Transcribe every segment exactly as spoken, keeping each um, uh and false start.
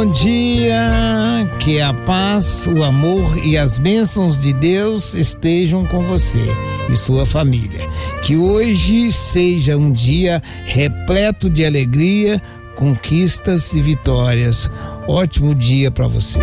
Bom dia, que a paz, o amor e as bênçãos de Deus estejam com você e sua família. Que hoje seja um dia repleto de alegria, conquistas e vitórias. Ótimo dia para você.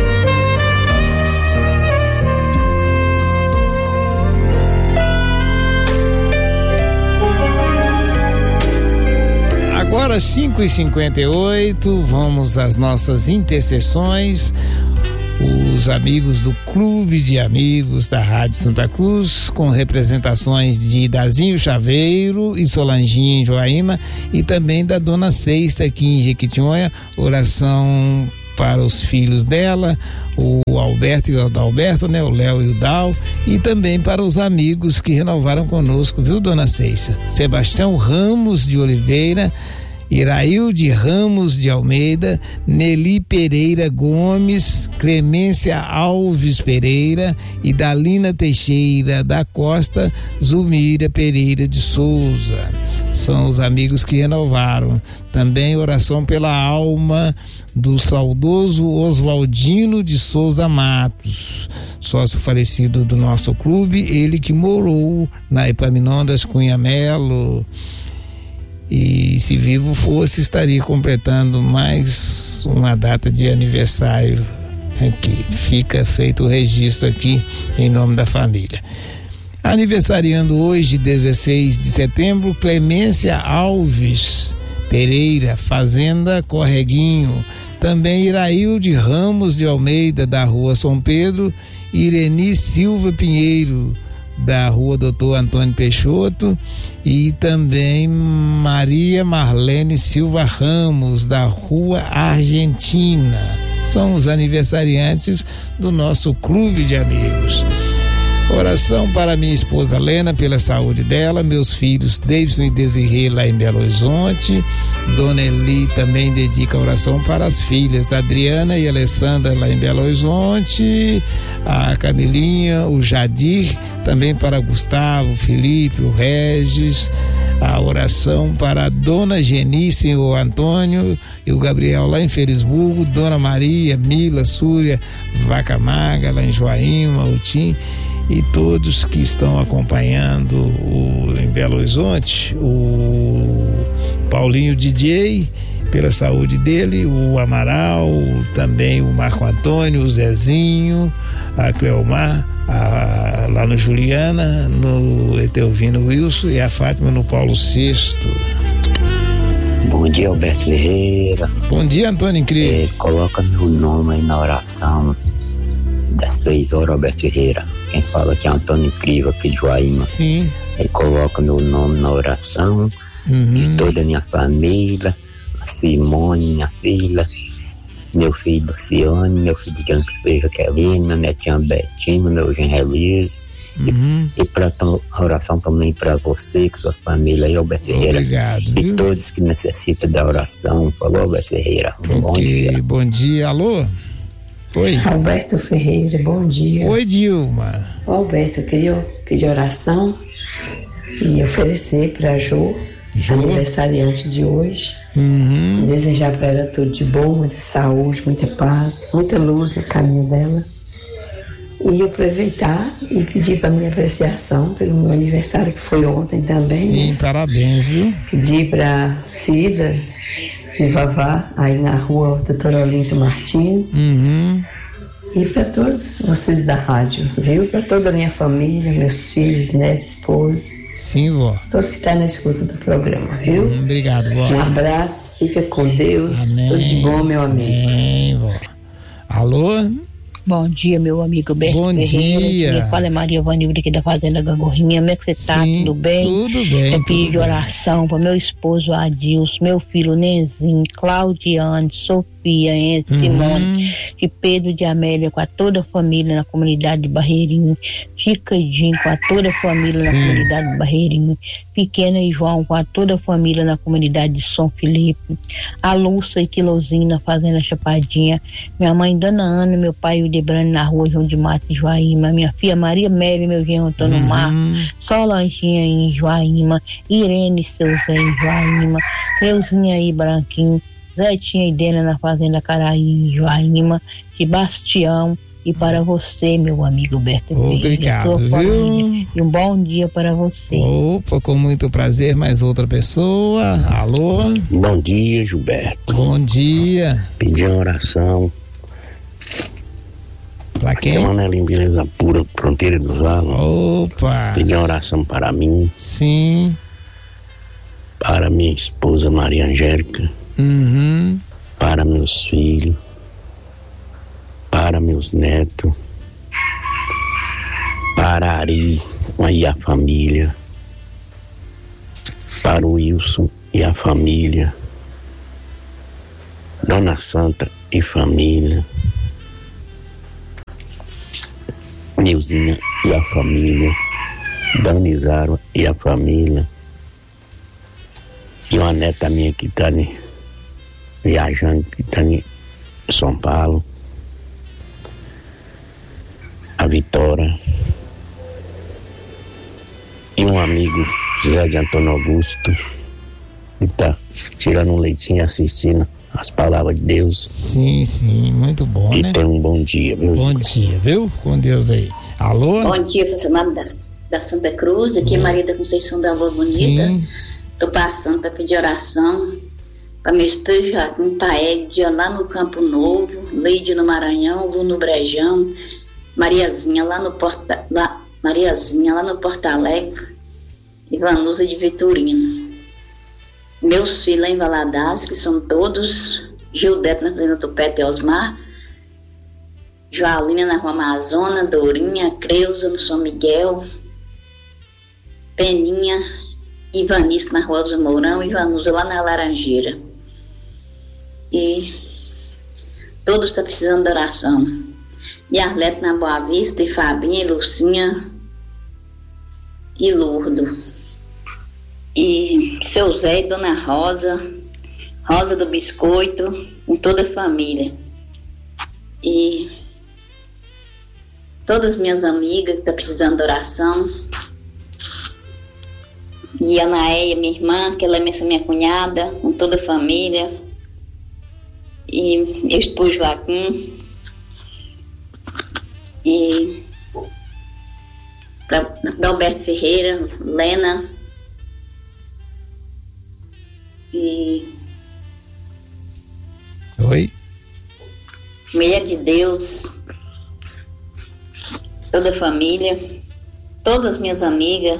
Agora cinco e cinquenta e oito, vamos às nossas intercessões. Os amigos do Clube de Amigos da Rádio Santa Cruz, com representações de Dazinho Chaveiro e Solanginha em Joaíma, e também da Dona Ceissa aqui em Jequitinhonha. Oração para os filhos dela, o Alberto e o Adalberto, né? O Léo e o Dal, e também para os amigos que renovaram conosco, viu, Dona Ceissa? Sebastião Ramos de Oliveira, Irailde Ramos de Almeida, Nelly Pereira Gomes, Clemência Alves Pereira e Dalina Teixeira da Costa, Zulmira Pereira de Souza. São os amigos que renovaram. Também oração pela alma do saudoso Oswaldino de Souza Matos, sócio falecido do nosso clube, ele que morou na Epaminondas Cunha Melo. E se vivo fosse, estaria completando mais uma data de aniversário aqui. Fica feito o registro aqui em nome da família. Aniversariando hoje, dezesseis de setembro, Clemência Alves Pereira, Fazenda Correguinho. Também Irailde Ramos de Almeida, da Rua São Pedro, Ireni Silva Pinheiro, da Rua Doutor Antônio Peixoto, e também Maria Marlene Silva Ramos, da Rua Argentina. São os aniversariantes do nosso Clube de Amigos. Oração para minha esposa Lena, pela saúde dela, meus filhos Davidson e Desirê lá em Belo Horizonte. Dona Eli também dedica oração para as filhas Adriana e Alessandra lá em Belo Horizonte, a Camilinha, o Jadir, também para Gustavo, Felipe, o Regis. A oração para a Dona Genice e o Antônio e o Gabriel lá em Felisburgo, Dona Maria, Mila, Súria, Vaca Maga lá em Joaíma, o Tim, e todos que estão acompanhando o, em Belo Horizonte, o Paulinho D J, pela saúde dele, o Amaral, também o Marco Antônio, o Zezinho, a Cleomar, a, lá no Juliana, no Etelvino Wilson, e a Fátima no Paulo sexto. Bom dia, Alberto Ferreira. Bom dia, Antônio Incrível. É, coloca meu nome aí na oração das seis horas, Alberto Ferreira. Quem fala aqui é Antônio Incrível, aqui de Joaíma. Sim. Aí coloca meu nome na oração, uhum. E toda a minha família, a Simone, minha filha, meu filho Luciane, meu filho de Janca Feija Kelina, minha netinha Betinho, meu genro Elias. Uhum. E, e para a oração também para você, com sua família aí, Alberto Ferreira. Obrigado. E viu? todos que necessitam da oração. Falou, Alberto Ferreira. Okay. Bom dia. Bom dia. Alô? Oi. Alberto Ferreira, bom dia. Oi, Dilma. Alberto, eu queria pedir oração e oferecer para a Jo, aniversariante de hoje. Uhum. Desejar para ela tudo de bom, muita saúde, muita paz, muita luz no caminho dela. E aproveitar e pedir para minha apreciação pelo meu aniversário, que foi ontem também. Sim, né? Parabéns, viu? Pedir para Cida e Vavá, aí na rua Doutor Olinto Martins. Uhum. E para todos vocês da rádio, viu? Para toda a minha família, meus filhos, netos, esposa. Sim, vó. Todos que estão na escuta do programa, viu? Hum, obrigado, vó. Um abraço, fica com Deus. Amém. Tudo de bom, meu amigo. Amém, vó. Alô? Bom dia, meu amigo Alberto Bom Ferreira. dia. Fala é Maria Vanilda aqui da Fazenda Gangorrinha. Como é que você tá? Sim, Tudo bem? Tudo bem. Eu pedi tudo oração para meu esposo Adilson, meu filho Nenzinho, Claudiane, Sofia, Enzo, Uhum. Simone e Pedro de Amélia, com a toda a família na comunidade de Barreirinho. Ricardinho, com a toda a família Sim. na comunidade de Barreirinho. Pequena e João, com a toda a família na comunidade de São Felipe. A Lúcia e Quilozinho na Fazenda Chapadinha. Minha mãe Dona Ana, meu pai o Debrano na rua João de Mato em Joaíma. Minha filha Maria Mary, meu genro Antônio Uhum. Mar. Solanginha em Joaíma. Irene Seu Zé em Joaíma. Euzinha aí Branquinho. Zetinha e Dena na Fazenda Caraí, Joaíma, Sebastião, e para você, meu amigo Berto Obrigado, viu? E um bom dia para você. Opa, com muito prazer, mais outra pessoa. Alô? Bom dia, Gilberto. Bom dia. Pedi uma oração. Pra quem? Tem uma Nelinha Beleza Pura, Fronteira dos Valos. Opa. Pedi uma oração para mim. Sim. Para minha esposa Maria Angélica. Uhum. Para meus filhos. Para meus netos. Para a Ari e a família. Para o Wilson e a família. Dona Santa e família. Nilzinha e a família. Danizaro e a família. E uma neta minha que está viajando, que está em São Paulo. A Vitória. E um amigo, José de Antônio Augusto, que está tirando um leitinho e assistindo as palavras de Deus. Sim, sim, muito bom, e né? E tem um bom dia, viu? Bom dia, viu? Com Deus aí. Alô? Bom dia, funcionário da, da Santa Cruz, aqui é Maria da Conceição da Boa Bonita. Sim. Tô passando para pedir oração para meu esposo Joaquim Paédia lá no Campo Novo, Leide no Maranhão, Lu no Brejão, Mariazinha lá no Porta, lá, Mariazinha lá no Porto Alegre e Vanusa de Vitorino. Meus filhos lá em Valadares, que são todos, Gildeto na Fazenda Tupete e Osmar, Joalina na Rua Amazônia, Dourinha, Creuza no São Miguel, Peninha, Ivanice na Rua do Mourão e Vanusa lá na Laranjeira. E todos estão precisando de oração. E Arlete na Boa Vista, e Fabinha, e Lucinha, e Lourdo. E seu Zé e Dona Rosa, Rosa do Biscoito, com toda a família. E todas as minhas amigas que estão precisando de oração. E a Anaéia, minha irmã, que ela é minha cunhada, com toda a família. E meu esposo Joaquim. E para Dalberto Ferreira, Lena. E Oi? Mulher de Deus, toda a família, todas as minhas amigas,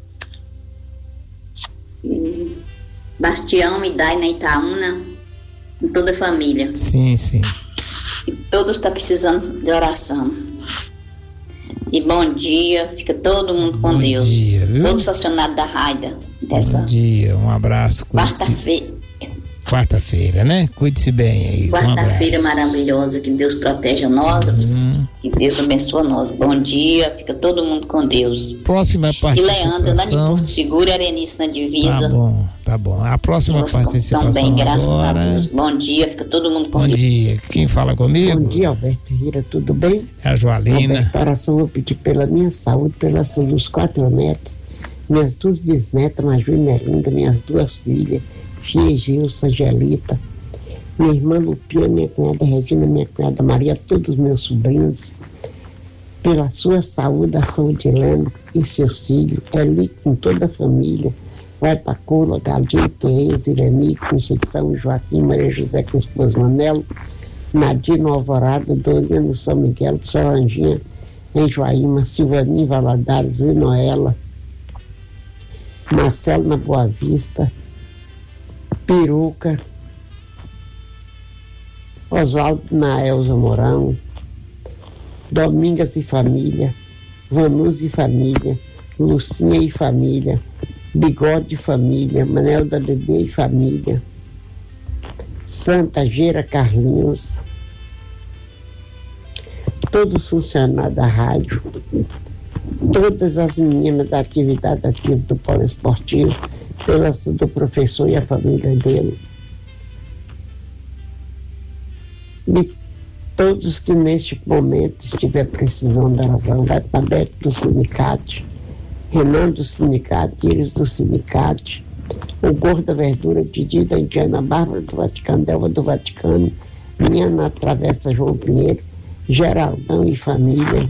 e Bastião e Daina Itaúna, com toda a família. Sim, sim. E todos estão precisando de oração. E bom dia, fica todo mundo com bom Deus. Dia, viu? Todos acionados da Raida. Dessa bom dia, um abraço. Quarta-feira. Quarta-feira, né? Cuide-se bem aí. Quarta-feira um maravilhosa, que Deus proteja nós, uhum. Que Deus abençoe nós. Bom dia, fica todo mundo com Deus. Próxima participação. E Leandro, lá de Porto Seguro, Arenice na divisa. Tá bom, tá bom. A próxima Elas participação estão bem, graças agora. a Deus. Bom dia, fica todo mundo com bom Deus. Bom dia, quem fala comigo? Bom dia, Alberto Rira, tudo bem? É a Joalina. Alberto, oração, eu pedi pela minha saúde, pela saúde dos quatro netos, minhas duas bisnetas, Maju e Melinda, minhas duas filhas, Fia Gilson, Angelita, minha irmã Lupinha, minha cunhada Regina, minha cunhada Maria, todos os meus sobrinhos, pela sua saúde, a saúde de Helena e seus filhos, Eli com toda a família, vai para Cola, Galinha, Tereza, Irani, Conceição, Joaquim, Maria José com o esposo Manelo, Nadir no Alvorada, Dorinha no São Miguel, Solanginha em Joaíma, Silvaninha Valadares e Noela, Marcelo na Boa Vista, Peruca, Oswaldo na Elza Mourão, Domingas e família, Vanus e família, Lucinha e família, Bigode e família, Manel da Bebê e família, Santa Geira Carlinhos, todos os funcionários da rádio, todas as meninas da atividade ativa do Polo Esportivo, pelas do professor e a família dele. E todos que neste momento estiver precisando da razão, vai para Beto do Sindicato, Renan do Sindicato, Iris do Sindicato, o Gordo da Verdura, Didi da Indiana, Bárbara do Vaticano, Delva do Vaticano, minha na Travessa João Pinheiro, Geraldão e família,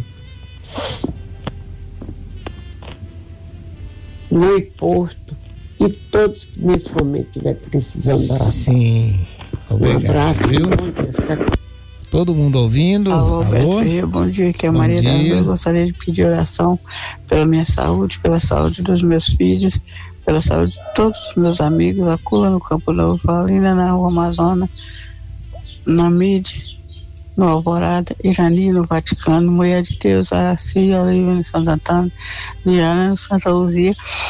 Luiz Porto e todos que nesse momento estiverem precisando da oração. Sim, obrigado, um abraço, viu? Todo mundo ouvindo? Alô, Alô? Alô? Bom dia, aqui é a Maria da Luz. Eu gostaria de pedir oração pela minha saúde, pela saúde dos meus filhos, pela saúde de todos os meus amigos, a Cula no Campo Novo, Paulina na Rua Amazônia, na Mide, no Alvorada, Irani no Vaticano, Mulher de Deus, Araci, Olívia no Santo Antônio, Diana no Santa Luzia,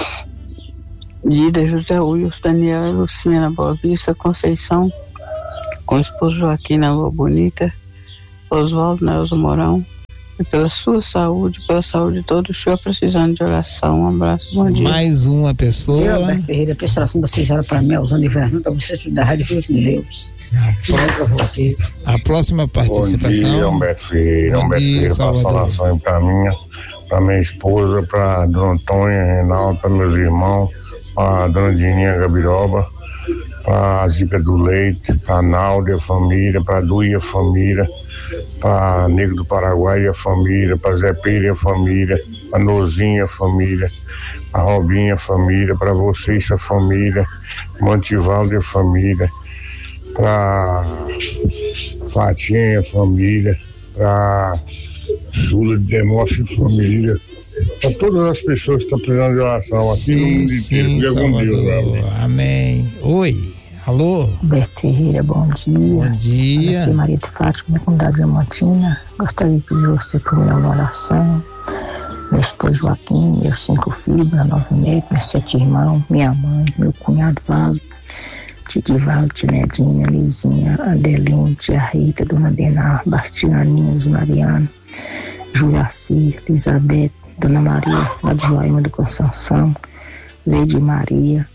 Lida, José Wilson, Daniela, Lucinha na Boa Vista, Conceição, com o esposo Joaquim na Lua Bonita, Oswaldo Nelson Mourão, e pela sua saúde, pela saúde de todos, estou precisando de oração. Um abraço, bom dia. Mais uma pessoa. Eu, Alberto Ferreira, a prestação da seis horas para mim, usando de verão, para você estudar a Rádio Filho de Deus. Para vocês. A próxima participação. Bom dia, Humberto Ferreira. Humberto Ferreira, passa oração para mim, para minha esposa, para a Dona Antônia, Reinaldo, para meus irmãos, para a Dona Dininha Gabiroba, para a Zica do Leite, para a Nalda e a família, para a Du e a família, para Negro do Paraguai e a família, para Zé Peira e a família, para Nozinha e a família, para Robinha e a família, para vocês a família, Mantivaldo e a família, para Fatinha e a família, para Sula de Demócio e a família, para todas as pessoas que estão precisando de oração aqui sim, no mundo inteiro. Sim, Deus, amém. Oi, alô? Alberto Ferreira, bom dia. Bom dia. Aqui é Maria de Fátima, comunidade Diamantina. Gostaria de pedir você por minha oração. Meu esposo Joaquim, meus cinco filhos, minha nova neta, meus sete irmãos, minha mãe, meu cunhado Valdo, Titi Valdo, Tinedinha, Lizinha, Adeline, Tia Rita, Dona Benar, Bastianinha, Mariana, Juraci, Elizabeth, Dona Maria, lá de Joaíma do Conceição, Leide Maria,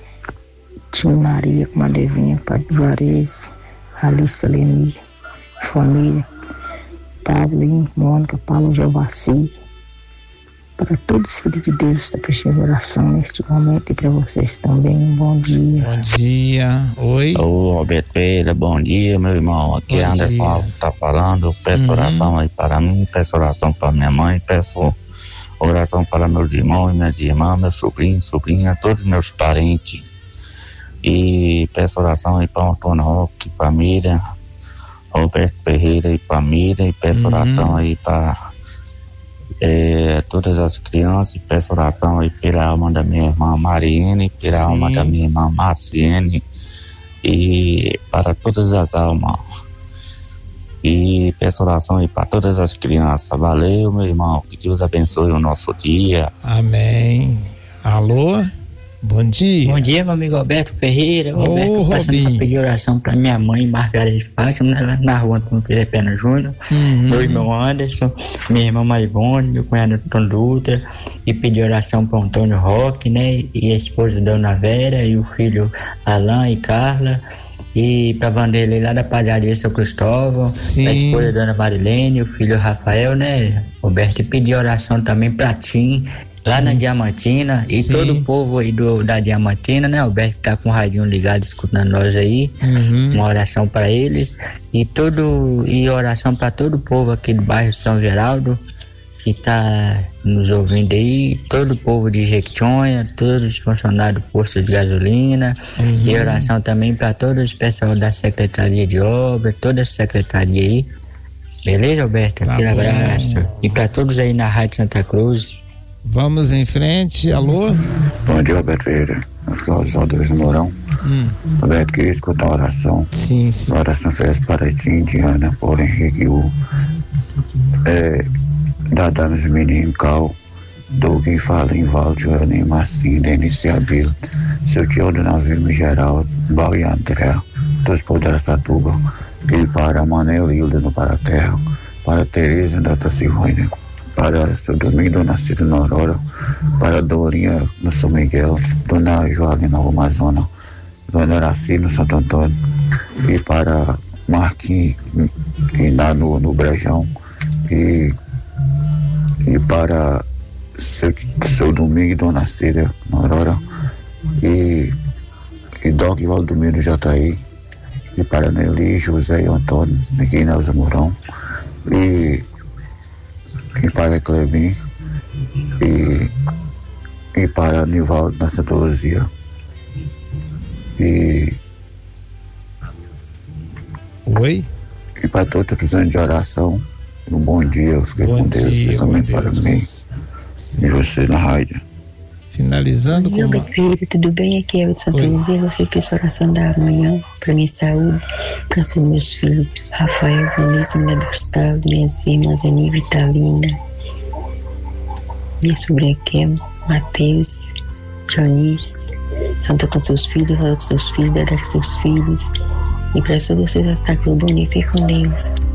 Tim Maria, com a Devinha, Padre Juarez, Alice Leni, família, Pablo, Mônica, Paulo Giovassi, para todos os filhos de Deus que estão prestando oração neste momento e para vocês também, um bom dia. Bom dia, oi. Ô, Roberto Pereira, bom dia, meu irmão. Aqui é Anderson Alves está falando. Eu peço uhum. oração aí para mim, peço oração para minha mãe, peço oração para meus irmãos e minhas irmãs, meus sobrinhos, sobrinha, todos meus parentes. E peço oração aí para o Antônio Roque, para Miriam, Roberto Ferreira e para Miriam. E peço uhum. oração aí para é, todas as crianças. E peço oração aí pela alma da minha irmã Mariene, pela Sim. alma da minha irmã Marciene. E para todas as almas. E peço oração aí para todas as crianças. Valeu, meu irmão. Que Deus abençoe o nosso dia. Amém. Alô? Bom dia. Bom dia, meu amigo Alberto Ferreira. Ô, Alberto, passando para pedir oração para minha mãe, Margarida de Fátima, na, na rua Antônio Pereira Pena Júnior. Uhum. Meu irmão Anderson, minha irmã Maribone, meu cunhado Antônio Dutra. E pedir oração para Antônio Roque, né? E a esposa Dona Vera, e o filho Alain e Carla. E para Vanderlei lá da padaria São Cristóvão, Sim. a esposa Dona Marilene, o filho Rafael, né, Roberto? E pedir oração também para Tim, lá na Diamantina, e Sim. todo o povo aí do, da Diamantina, né, Alberto, que tá com o radinho ligado, escutando nós aí, uhum. uma oração para eles, e todo, e oração para todo o povo aqui do bairro São Geraldo, que tá nos ouvindo aí, todo o povo de Jequitinhonha, todos os funcionários do posto de gasolina, uhum. e oração também para todo o pessoal da Secretaria de Obras, toda a secretaria aí, beleza, Alberto? Tá Aquele bom. abraço, e para todos aí na Rádio Santa Cruz. Vamos em frente, alô? Bom dia, Alberto Ferreira. Aqui é o Oswaldo do Mourão. Hum. Alberto, queria escutar uma oração. Sim, sim. Uma oração fez para Tim, Diana, Paulo Henrique, U. É, da Damas Menino, Cal, Doug, Fala, Invaldo, Joana, Marcinho, Denise Abilo, seu tio do navio, Geral, Bal e André, todos poderes da Tuba, e para Manel Hilda no Paraterra, para Tereza, Data Silvânia, para seu Domingo, nascido na Aurora, para Dorinha, no São Miguel, Dona Joalina, no Amazonas, Dona Araci, no Santo Antônio, e para Marquinhos, e lá no, no Brejão, e, e para seu, seu Domingo, Dona Cília, na Aurora, E, e Doc e Valdomiro já tá aí. E para Nelly, José e Antônio, aqui em Neuza Mourão. E, e para Clebin. E, e para Nivaldo na Santa Luzia. E. Oi? E para todos que precisando de oração. Um bom dia, fiquei com Deus, especialmente para mim. E você na rádio. Finalizando com. Oi, Felipe, tudo bem? Aqui é o de Santa Luzia. Gostaria de pedir oração da manhã para minha saúde, para os meus filhos, Rafael, Vanessa, Maria Gustavo, minhas irmãs, Aníbal e Thalina, minha sobrinha Kem, Matheus, Jonis, Santa com seus filhos, Rosa com seus filhos, Dedé com seus filhos. E para todos vocês, estar com o Boni, fique com Deus.